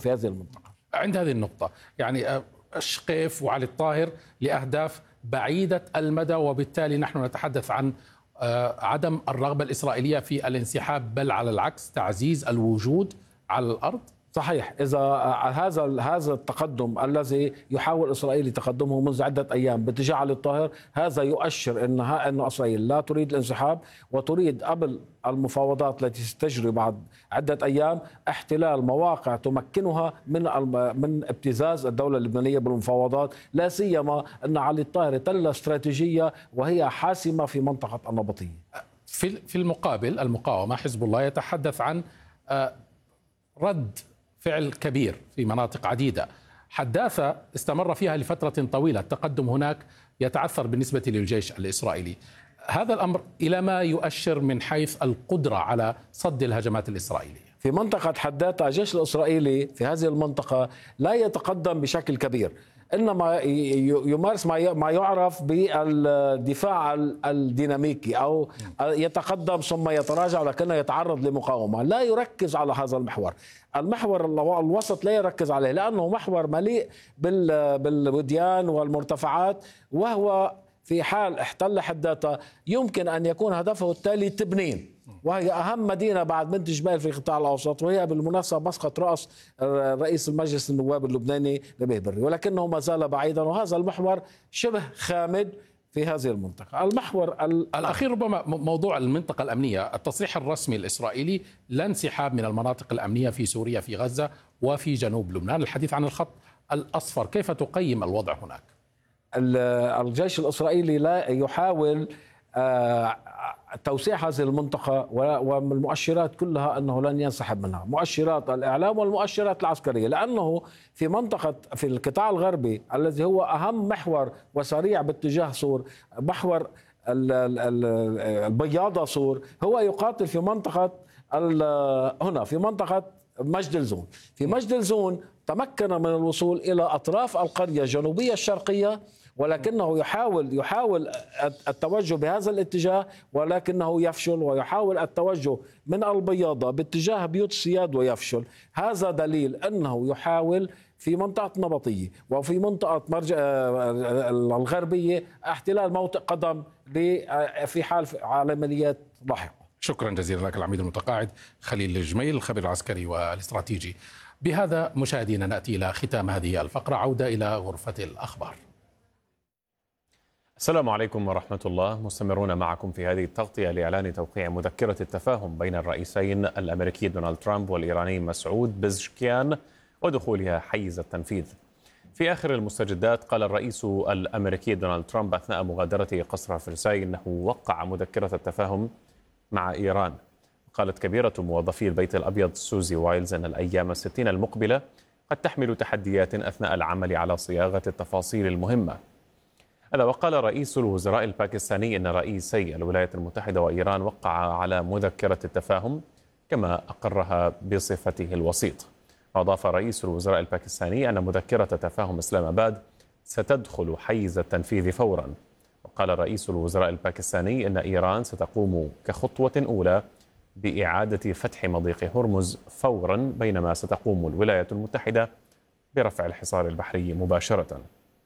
في هذه المنطقة. عند هذه النقطة يعني الشقيف وعلي الطاهر لأهداف بعيدة المدى، وبالتالي نحن نتحدث عن عدم الرغبة الإسرائيلية في الانسحاب، بل على العكس تعزيز الوجود على الأرض. صحيح. إذا هذا التقدم الذي يحاول إسرائيل تقدمه منذ عدة أيام باتجاه علي الطاهر، هذا يؤشر أن إسرائيل لا تريد الانسحاب، وتريد قبل المفاوضات التي ستجري بعد عدة أيام احتلال مواقع تمكنها من ابتزاز الدولة اللبنانية بالمفاوضات، لا سيما أن علي الطاهر تل استراتيجية وهي حاسمة في منطقة النبطية. في المقابل المقاومة حزب الله يتحدث عن رد فعل كبير في مناطق عديدة، حداثة استمر فيها لفترة طويلة. التقدم هناك يتعثر بالنسبة للجيش الإسرائيلي. هذا الأمر إلى ما يؤشر من حيث القدرة على صد الهجمات الإسرائيلية؟ في منطقة حداثة الجيش الإسرائيلي في هذه المنطقة لا يتقدم بشكل كبير، إنما يمارس ما يعرف بالدفاع الديناميكي، أو يتقدم ثم يتراجع ولكنه يتعرض لمقاومة. لا يركز على هذا المحور الوسط لا يركز عليه، لأنه محور مليء بالوديان والمرتفعات، وهو في حال احتل حداثة يمكن أن يكون هدفه التالي تبنين، وهي أهم مدينة بعد بنت جبال في القطاع الأوسط، وهي بالمناسبة مسقط رأس رئيس المجلس النواب اللبناني نبيه بري، ولكنه ما زال بعيدا، وهذا المحور شبه خامد في هذه المنطقة. المحور الأخير ربما موضوع المنطقة الأمنية. التصريح الرسمي الإسرائيلي لا انسحاب من المناطق الأمنية في سوريا، في غزة وفي جنوب لبنان. الحديث عن الخط الأصفر، كيف تقيم الوضع هناك؟ الجيش الإسرائيلي لا يحاول توسيع هذه المنطقة، والمؤشرات كلها أنه لن ينسحب منها، مؤشرات الإعلام والمؤشرات العسكرية، لأنه في القطاع الغربي الذي هو أهم محور وسريع باتجاه سور، محور البياضة سور، هو يقاتل في منطقة هنا في منطقة مجد الزون. في مجد الزون تمكن من الوصول إلى أطراف القرية الجنوبية الشرقية، ولكنه يحاول التوجه بهذا الاتجاه، ولكنه يفشل، ويحاول التوجه من البياضة باتجاه بيوت السياد ويفشل. هذا دليل أنه يحاول في منطقة نبطية وفي منطقة الغربية احتلال موطئ قدم في حال عمليات لاحقة. شكرا جزيلا لك العميد المتقاعد خليل الجميل، الخبير العسكري والاستراتيجي. بهذا مشاهدينا نأتي إلى ختام هذه الفقرة، عودة إلى غرفة الأخبار. السلام عليكم ورحمة الله. مستمرون معكم في هذه التغطية لإعلان توقيع مذكرة التفاهم بين الرئيسين الأمريكي دونالد ترامب والإيراني مسعود بزشكيان ودخولها حيز التنفيذ. في آخر المستجدات قال الرئيس الأمريكي دونالد ترامب أثناء مغادرته قصر فرساي أنه وقع مذكرة التفاهم مع إيران. قالت كبيرة موظفي البيت الأبيض سوزي وايلز أن الأيام 60 المقبلة قد تحمل تحديات أثناء العمل على صياغة التفاصيل المهمة. هذا وقال رئيس الوزراء الباكستاني أن رئيسي الولايات المتحدة وإيران وقعا على مذكرة التفاهم كما أقرها بصفته الوسيط. وأضاف رئيس الوزراء الباكستاني أن مذكرة تفاهم إسلام آباد ستدخل حيز التنفيذ فورا. وقال رئيس الوزراء الباكستاني أن إيران ستقوم كخطوة أولى بإعادة فتح مضيق هرمز فورا، بينما ستقوم الولايات المتحدة برفع الحصار البحري مباشرة.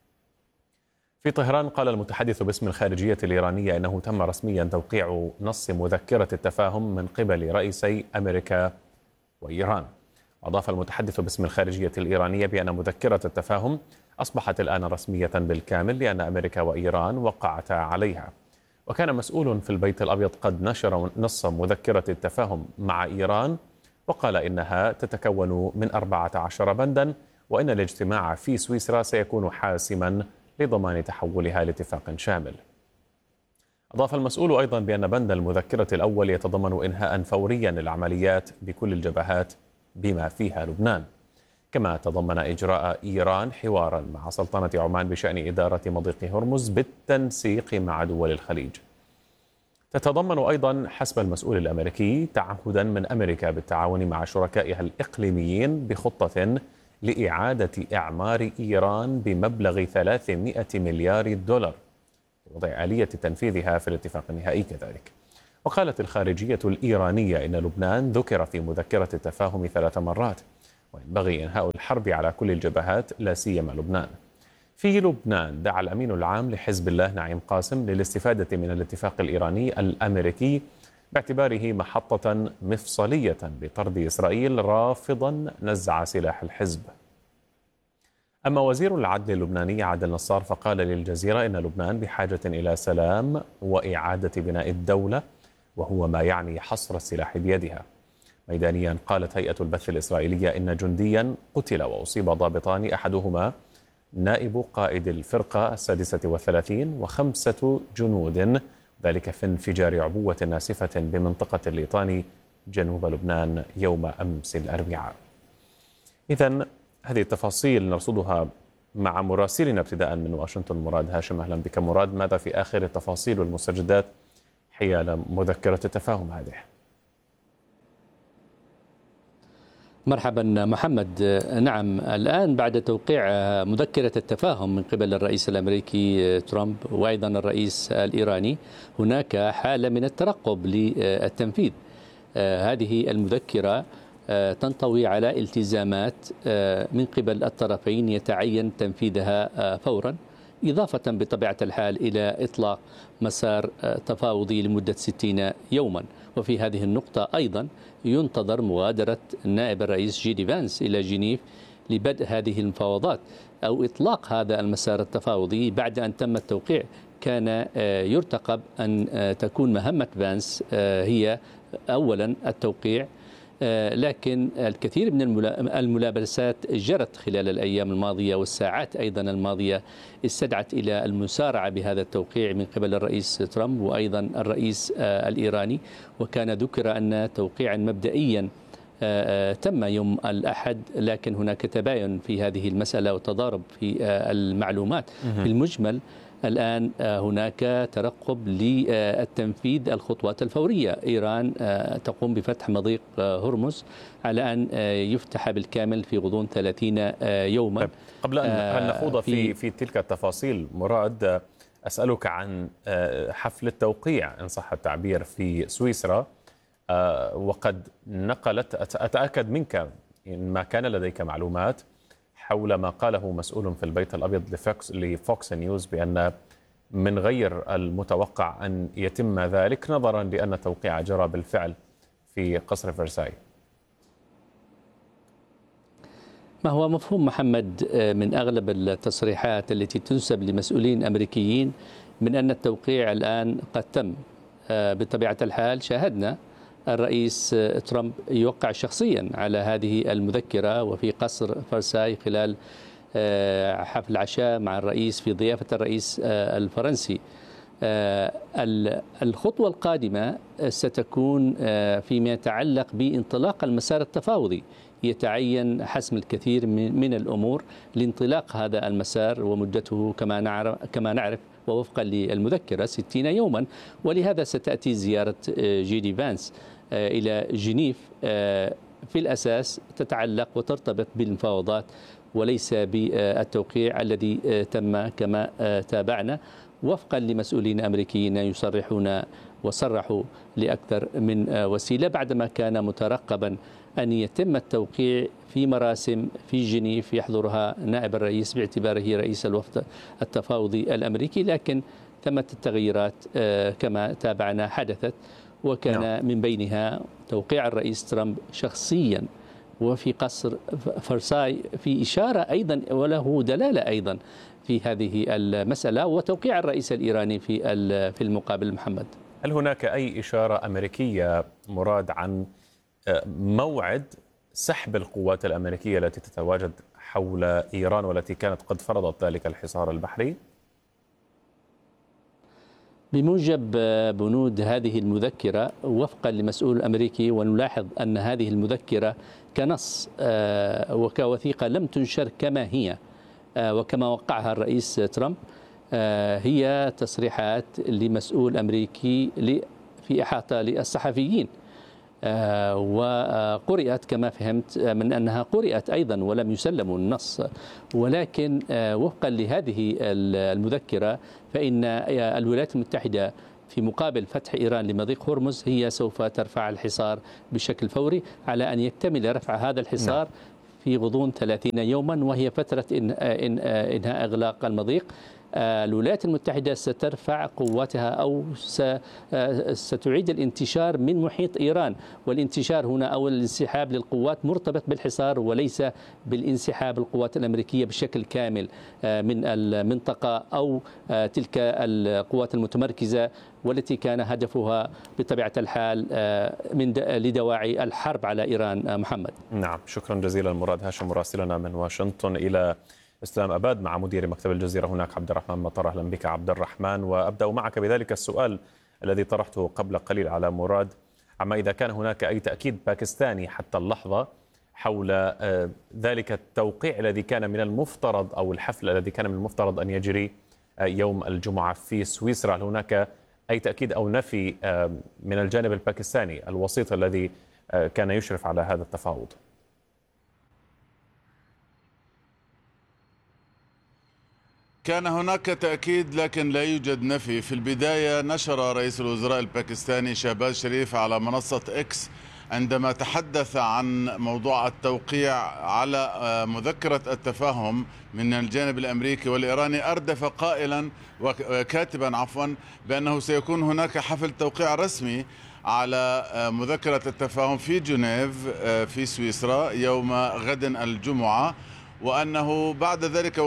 في طهران قال المتحدث باسم الخارجية الإيرانية أنه تم رسميا توقيع نص مذكرة التفاهم من قبل رئيسي أمريكا وإيران. أضاف المتحدث باسم الخارجية الإيرانية بأن مذكرة التفاهم أصبحت الآن رسمية بالكامل لأن أمريكا وإيران وقعتا عليها. وكان مسؤول في البيت الأبيض قد نشر نص مذكرة التفاهم مع إيران، وقال إنها تتكون من 14 بندا، وإن الاجتماع في سويسرا سيكون حاسما لضمان تحولها لاتفاق شامل. أضاف المسؤول أيضا بأن بند المذكرة الأول يتضمن إنهاء فوريا للعمليات بكل الجبهات بما فيها لبنان، كما تضمن إجراء إيران حوارا مع سلطنة عمان بشأن إدارة مضيق هرمز بالتنسيق مع دول الخليج. تتضمن أيضا حسب المسؤول الأمريكي تعهدا من أمريكا بالتعاون مع شركائها الإقليميين بخطة لإعادة إعمار إيران بمبلغ 300 مليار دولار، وضع آلية تنفيذها في الاتفاق النهائي كذلك. وقالت الخارجية الإيرانية إن لبنان ذكر في مذكرة التفاهم 3 مرات، وينبغي إنهاء الحرب على كل الجبهات لا سيما لبنان. في لبنان دعا الأمين العام لحزب الله نعيم قاسم للاستفادة من الاتفاق الإيراني الأمريكي باعتباره محطة مفصلية لطرد إسرائيل، رافضا نزع سلاح الحزب. أما وزير العدل اللبناني عادل نصار فقال للجزيرة إن لبنان بحاجة إلى سلام وإعادة بناء الدولة، وهو ما يعني حصر السلاح بيدها. ميدانيا قالت هيئة البث الإسرائيلية إن جنديا قتل وأصيب ضابطان، أحدهما نائب قائد الفرقة 36 و5 جنود، ذلك في انفجار عبوة ناسفة بمنطقة الليطاني جنوب لبنان يوم أمس الأربعاء. إذن هذه التفاصيل نرصدها مع مراسلنا ابتداء من واشنطن مراد هاشم. أهلا بك مراد، ماذا في آخر التفاصيل والمستجدات حيال مذكرة التفاهم هذه؟ مرحبا محمد. نعم، الآن بعد توقيع مذكرة التفاهم من قبل الرئيس الأمريكي ترامب وأيضا الرئيس الإيراني، هناك حالة من الترقب للتنفيذ. هذه المذكرة تنطوي على التزامات من قبل الطرفين يتعين تنفيذها فورا، إضافة بطبيعة الحال إلى إطلاق مسار تفاوضي لمدة 60 يوما. وفي هذه النقطة أيضا ينتظر مغادرة نائب الرئيس جي دي فانس إلى جنيف لبدء هذه المفاوضات أو إطلاق هذا المسار التفاوضي. بعد أن تم التوقيع كان يرتقب أن تكون مهمة فانس هي أولا التوقيع، لكن الكثير من الملابسات جرت خلال الأيام الماضية والساعات أيضا الماضية استدعت إلى المسارعة بهذا التوقيع من قبل الرئيس ترامب وأيضا الرئيس الإيراني. وكان ذكر أن توقيعا مبدئيا تم يوم الأحد، لكن هناك تباين في هذه المسألة وتضارب في المعلومات. في المجمل الآن هناك ترقب للتنفيذ الخطوات الفورية. إيران تقوم بفتح مضيق هرمز على أن يفتح بالكامل في غضون 30 يوما. قبل أن نخوض في تلك التفاصيل مراد، أسألك عن حفل التوقيع إن صح التعبير في سويسرا، وقد نقلت، أتأكد منك إن ما كان لديك معلومات حول ما قاله مسؤول في البيت الأبيض لفوكس نيوز بأن من غير المتوقع أن يتم ذلك نظرا لأن التوقيع جرى بالفعل في قصر فرساي. ما هو مفهوم محمد من أغلب التصريحات التي تنسب لمسؤولين أمريكيين من أن التوقيع الآن قد تم. بطبيعة الحال شاهدنا الرئيس ترامب يوقع شخصيا على هذه المذكرة وفي قصر فرساي خلال حفل عشاء مع الرئيس في ضيافة الرئيس الفرنسي. الخطوة القادمة ستكون فيما يتعلق بانطلاق المسار التفاوضي. يتعين حسم الكثير من الأمور لانطلاق هذا المسار، ومدته كما نعرف ووفقا للمذكرة 60 يوما. ولهذا ستأتي زيارة جي دي فانس إلى جنيف في الأساس تتعلق وترتبط بالمفاوضات وليس بالتوقيع الذي تم كما تابعنا وفقا لمسؤولين أمريكيين يصرحون وصرحوا لأكثر من وسيلة بعدما كان مترقبا أن يتم التوقيع في مراسم في جنيف يحضرها نائب الرئيس باعتباره رئيس الوفد التفاوضي الأمريكي. لكن ثمة التغييرات كما تابعنا حدثت، وكان من بينها توقيع الرئيس ترامب شخصيا وفي قصر فرساي في إشارة أيضا وله دلالة أيضا في هذه المسألة، وتوقيع الرئيس الإيراني في المقابل. محمد، هل هناك أي إشارة أمريكية مراد عن موعد سحب القوات الأمريكية التي تتواجد حول إيران والتي كانت قد فرضت ذلك الحصار البحري؟ بموجب بنود هذه المذكرة وفقا لمسؤول أمريكي، ونلاحظ أن هذه المذكرة كنص وكوثيقة لم تنشر كما هي وكما وقعها الرئيس ترامب، هي تصريحات لمسؤول أمريكي في إحاطة للصحفيين، وقرأت كما فهمت من أنها قرأت أيضا ولم يسلموا النص. ولكن وفقا لهذه المذكرة فإن الولايات المتحدة في مقابل فتح إيران لمضيق هرمز هي سوف ترفع الحصار بشكل فوري على أن يكتمل رفع هذا الحصار في غضون 30 يوما، وهي فترة إنهاء إغلاق المضيق. الولايات المتحدة سترفع قوتها أو ستعيد الانتشار من محيط إيران، والانتشار هنا أو الانسحاب للقوات مرتبط بالحصار وليس بالانسحاب القوات الأمريكية بشكل كامل من المنطقة أو تلك القوات المتمركزة والتي كان هدفها بطبيعة الحال لدواعي الحرب على إيران. محمد. نعم، شكرا جزيلا مراد هاشم مراسلنا من واشنطن إلى إسلام أباد مع مدير مكتب الجزيرة هناك عبد الرحمن مطر. أهلا بك عبد الرحمن، وأبدأ معك بذلك السؤال الذي طرحته قبل قليل على مراد عما إذا كان هناك أي تأكيد باكستاني حتى اللحظة حول ذلك التوقيع الذي كان من المفترض أو الحفل الذي كان من المفترض أن يجري يوم الجمعة في سويسرا. هل هناك أي تأكيد أو نفي من الجانب الباكستاني الوسيط الذي كان يشرف على هذا التفاوض؟ كان هناك تأكيد لكن لا يوجد نفي. في البداية نشر رئيس الوزراء الباكستاني شهباز شريف على منصة إكس عندما تحدث عن موضوع التوقيع على مذكرة التفاهم من الجانب الأمريكي والإيراني، أردف قائلا وكاتبا بأنه سيكون هناك حفل توقيع رسمي على مذكرة التفاهم في جنيف في سويسرا يوم غد الجمعة، وأنه بعد ذلك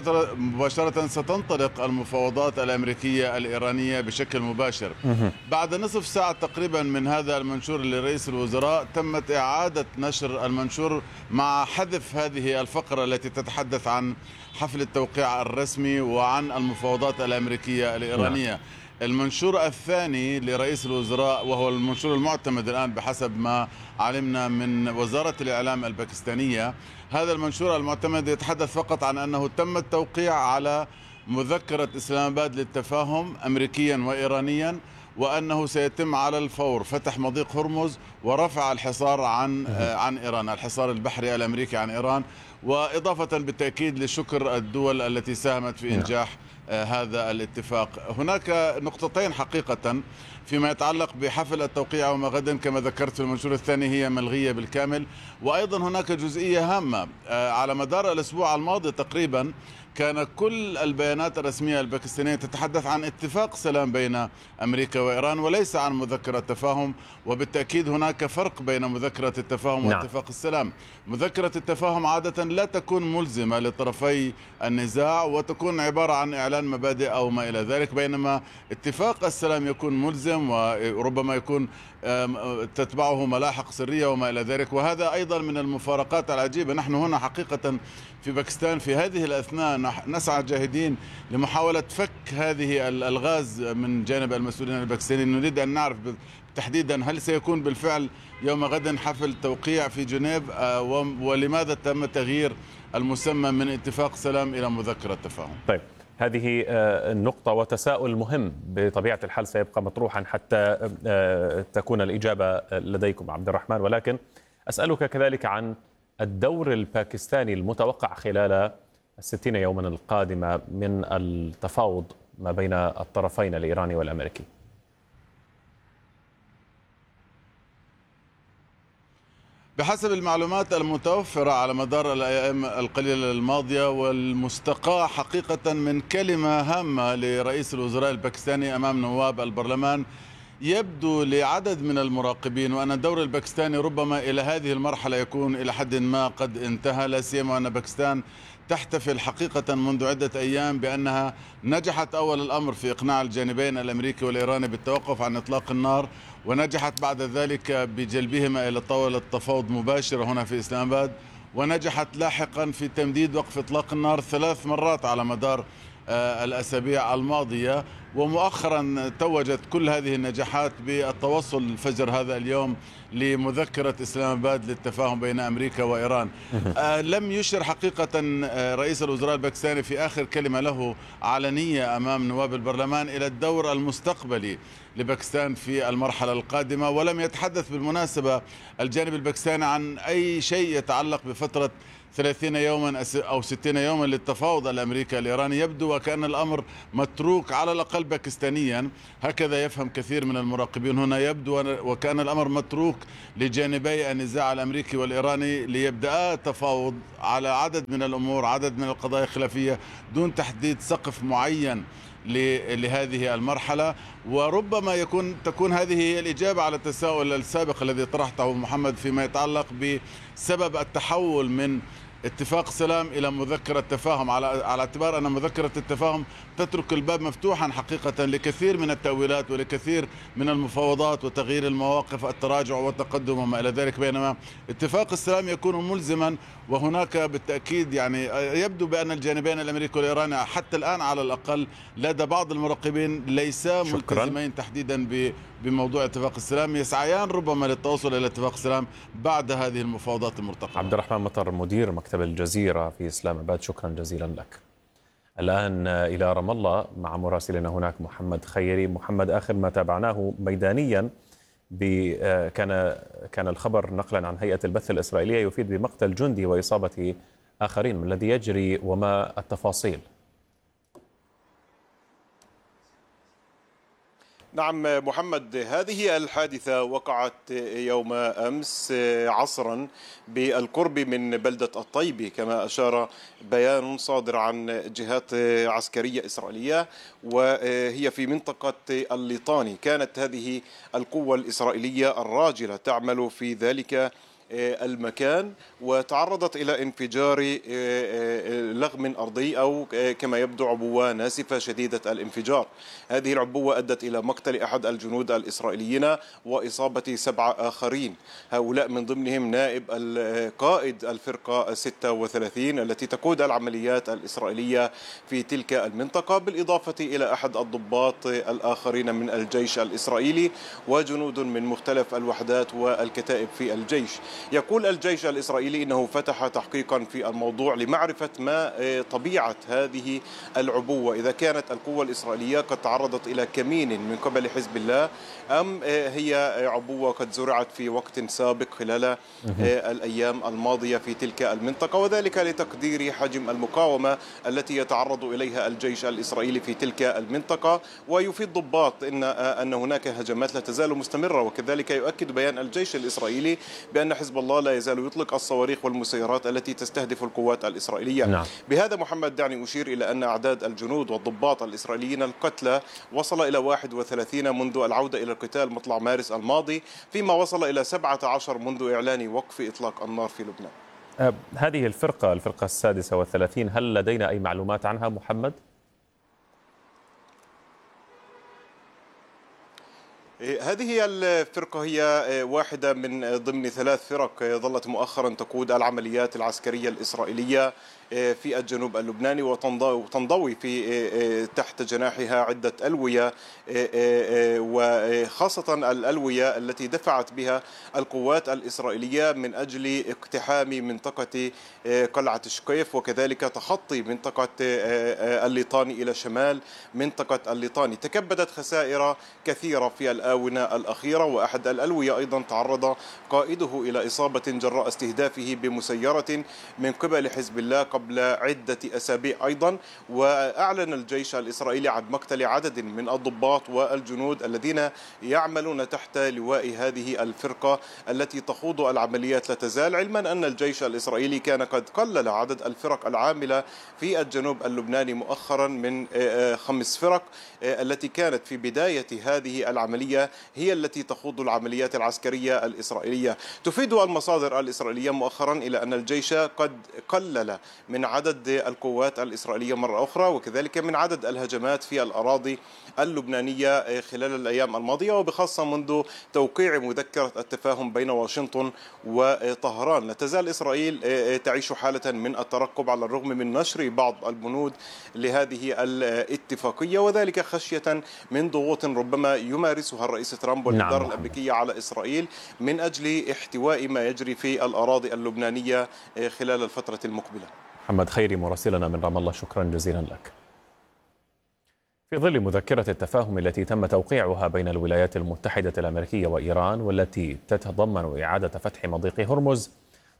مباشرة ستنطلق المفاوضات الأمريكية الإيرانية بشكل مباشر. بعد نصف ساعة تقريبا من هذا المنشور لرئيس الوزراء تمت إعادة نشر المنشور مع حذف هذه الفقرة التي تتحدث عن حفل التوقيع الرسمي وعن المفاوضات الأمريكية الإيرانية. المنشور الثاني لرئيس الوزراء وهو المنشور المعتمد الآن بحسب ما علمنا من وزارة الإعلام الباكستانية، هذا المنشور المعتمد يتحدث فقط عن أنه تم التوقيع على مذكرة إسلام آباد للتفاهم أمريكيا وإيرانيا، وأنه سيتم على الفور فتح مضيق هرمز ورفع الحصار عن إيران، الحصار البحري الأمريكي عن إيران، وإضافة بالتأكيد لشكر الدول التي ساهمت في إنجاح هذا الاتفاق. هناك نقطتين حقيقة فيما يتعلق بحفل التوقيع يوم غد كما ذكرت في المنشور الثاني هي ملغية بالكامل، وأيضا هناك جزئية هامة. على مدار الأسبوع الماضي تقريبا كان كل البيانات الرسمية الباكستانية تتحدث عن اتفاق سلام بين أمريكا وإيران وليس عن مذكرة تفاهم، وبالتأكيد هناك فرق بين مذكرة التفاهم واتفاق السلام. مذكرة التفاهم عادة لا تكون ملزمة لطرفي النزاع وتكون عبارة عن إعلان مبادئ أو ما إلى ذلك، بينما اتفاق السلام يكون ملزم وربما يكون تتبعه ملاحق سرية وما إلى ذلك، وهذا أيضا من المفارقات العجيبة. نحن هنا حقيقة في باكستان في هذه الأثناء نسعى جاهدين لمحاولة فك هذه الألغاز من جانب المسؤولين الباكستانيين. نريد أن نعرف تحديدا هل سيكون بالفعل يوم غد حفل توقيع في جنيف، ولماذا تم تغيير المسمى من اتفاق سلام إلى مذكرة تفاهم؟ طيب، هذه النقطة وتساؤل مهم بطبيعة الحال سيبقى مطروحا حتى تكون الإجابة لديكم عبد الرحمن، ولكن أسألك كذلك عن الدور الباكستاني المتوقع خلال 60 يوما القادمة من التفاوض ما بين الطرفين الإيراني والأمريكي. بحسب المعلومات المتوفرة على مدار الأيام القليلة الماضية والمستقاة حقيقة من كلمة هامة لرئيس الوزراء الباكستاني أمام نواب البرلمان، يبدو لعدد من المراقبين وأن الدور الباكستاني ربما إلى هذه المرحلة يكون إلى حد ما قد انتهى، لا سيما أن باكستان تحتفل حقيقة منذ عدة أيام بأنها نجحت أول الأمر في إقناع الجانبين الأمريكي والإيراني بالتوقف عن إطلاق النار، ونجحت بعد ذلك بجلبهما إلى طاولة تفاوض مباشرة هنا في إسلام آباد، ونجحت لاحقا في تمديد وقف إطلاق النار 3 مرات على مدار الأسابيع الماضية، ومؤخرا توجت كل هذه النجاحات بالتوصل الفجر هذا اليوم لمذكرة إسلام آباد للتفاهم بين أمريكا وإيران. لم يشر حقيقة رئيس الوزراء الباكستاني في آخر كلمة له علنية أمام نواب البرلمان إلى الدور المستقبلي لباكستان في المرحلة القادمة، ولم يتحدث بالمناسبة الجانب الباكستاني عن أي شيء يتعلق بفترة 30 يوما أو 60 يوما للتفاوض الأمريكي الإيراني. يبدو وكأن الأمر متروك على الأقل باكستانيا، هكذا يفهم كثير من المراقبين هنا. يبدو وكأن الأمر متروك لجانبي النزاع الأمريكي والإيراني ليبدأ التفاوض على عدد من الأمور، عدد من القضايا الخلافية، دون تحديد سقف معين لهذه المرحلة. وربما تكون هذه هي الإجابة على التساؤل السابق الذي طرحته محمد فيما يتعلق بسبب التحول من اتفاق سلام إلى مذكرة تفاهم، على اعتبار أن مذكرة التفاهم تترك الباب مفتوحا حقيقة لكثير من التأويلات ولكثير من المفاوضات وتغيير المواقف، التراجع والتقدم وما إلى ذلك، بينما اتفاق السلام يكون ملزما. وهناك بالتأكيد يعني يبدو بأن الجانبين الأمريكي والإيراني حتى الآن على الأقل لدى بعض المراقبين ليسا ملتزمين تحديدا بموضوع اتفاق السلام، يسعيان ربما للتوصل إلى اتفاق السلام بعد هذه المفاوضات المرتقبة. عبد الرحمن مطر مدير مكتب الجزيرة في إسلام آباد، شكرا جزيلا لك. الآن إلى رام الله مع مراسلنا هناك محمد خيري. محمد، آخر ما تابعناه ميدانيا كان الخبر نقلا عن هيئة البث الإسرائيلية يفيد بمقتل جندي وإصابة آخرين. ما الذي يجري وما التفاصيل؟ نعم محمد، هذه الحادثة وقعت يوم أمس عصرا بالقرب من بلدة الطيبة، كما أشار بيان صادر عن جهات عسكرية إسرائيلية، وهي في منطقة الليطاني. كانت هذه القوة الإسرائيلية الراجلة تعمل في ذلك المكان، وتعرضت إلى انفجار لغم أرضي أو كما يبدو عبوة ناسفة شديدة الانفجار. هذه العبوة أدت إلى مقتل أحد الجنود الإسرائيليين وإصابة 7 آخرين، هؤلاء من ضمنهم نائب قائد الفرقة 36 التي تقود العمليات الإسرائيلية في تلك المنطقة، بالإضافة إلى أحد الضباط الآخرين من الجيش الإسرائيلي وجنود من مختلف الوحدات والكتائب في الجيش. يقول الجيش الإسرائيلي إنه فتح تحقيقا في الموضوع لمعرفة ما طبيعة هذه العبوة، إذا كانت القوة الإسرائيلية قد تعرضت إلى كمين من قبل حزب الله أم هي عبوة قد زرعت في وقت سابق خلال الأيام الماضية في تلك المنطقة، وذلك لتقدير حجم المقاومة التي يتعرض إليها الجيش الإسرائيلي في تلك المنطقة. ويفيد ضباط أن هناك هجمات لا تزال مستمرة، وكذلك يؤكد بيان الجيش الإسرائيلي بأن حزب الله لا يزال يطلق الصواريخ والمسيرات التي تستهدف القوات الإسرائيلية. نعم. بهذا محمد دعني أشير إلى أن أعداد الجنود والضباط الإسرائيليين القتلى وصل إلى 31 منذ العودة إلى القتال مطلع مارس الماضي، فيما وصل إلى 17 منذ إعلان وقف إطلاق النار في لبنان. هذه الفرقة 36، هل لدينا أي معلومات عنها محمد؟ هذه الفرقة هي واحدة من ضمن 3 فرق ظلت مؤخرا تقود العمليات العسكرية الإسرائيلية في الجنوب اللبناني، وتنضوي في تحت جناحها عدة ألوية، وخاصة الألوية التي دفعت بها القوات الإسرائيلية من أجل اقتحام منطقة قلعة شقيف، وكذلك تخطي منطقة الليطاني إلى شمال منطقة الليطاني. تكبدت خسائر كثيرة في الآونة الأخيرة، وأحد الألوية أيضا تعرض قائده إلى إصابة جراء استهدافه بمسيرة من قبل حزب الله قبل عدة أسابيع أيضا. وأعلن الجيش الإسرائيلي عن مقتل عدد من الضباط والجنود الذين يعملون تحت لواء هذه الفرقة التي تخوض العمليات لا تزال، علما أن الجيش الإسرائيلي كان قد قلل عدد الفرق العاملة في الجنوب اللبناني مؤخرا من 5 فرق التي كانت في بداية هذه العملية هي التي تخوض العمليات العسكرية الإسرائيلية. تفيد المصادر الإسرائيلية مؤخرا إلى أن الجيش قد قلل من عدد القوات الإسرائيلية مرة أخرى، وكذلك من عدد الهجمات في الأراضي اللبنانية خلال الأيام الماضية، وبخاصة منذ توقيع مذكرة التفاهم بين واشنطن وطهران. لا تزال إسرائيل تعيش حالة من الترقب على الرغم من نشر بعض البنود لهذه الاتفاقية، وذلك خشية من ضغوط ربما يمارسها الرئيس ترامب والإدارة الأمريكية على إسرائيل من أجل احتواء ما يجري في الأراضي اللبنانية خلال الفترة المقبلة. محمد خيري مراسلنا من رام الله، شكرا جزيلا لك. في ظل مذكرة التفاهم التي تم توقيعها بين الولايات المتحدة الأمريكية وإيران والتي تتضمن إعادة فتح مضيق هرمز،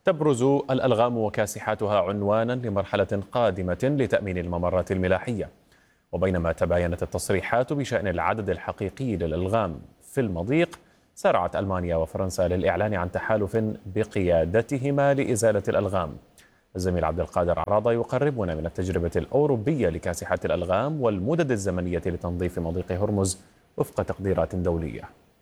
تبرز الألغام وكاسحاتها عنوانا لمرحلة قادمة لتأمين الممرات الملاحية. وبينما تباينت التصريحات بشأن العدد الحقيقي للألغام في المضيق، سارعت ألمانيا وفرنسا للإعلان عن تحالف بقيادتهما لإزالة الألغام. الزميل عبد القادر عراضة يقربنا من التجربة الأوروبية لكاسحات الألغام والمدد الزمنية لتنظيف مضيق هرمز وفق تقديرات دولية.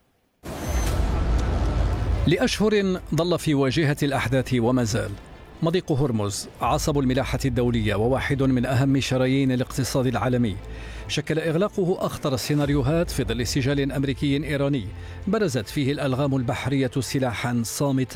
لأشهر ظل في واجهة الأحداث وما زال. مضيق هرمز عصب الملاحة الدولية وواحد من أهم شرايين الاقتصاد العالمي. شكل إغلاقه أخطر السيناريوهات في ظل سجال أمريكي إيراني برزت فيه الألغام البحرية سلاحا صامتا